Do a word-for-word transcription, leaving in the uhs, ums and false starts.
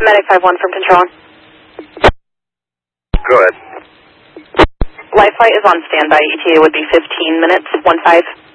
Medic five one from control. Go ahead. Life flight is on standby. E T A would be fifteen minutes, one five.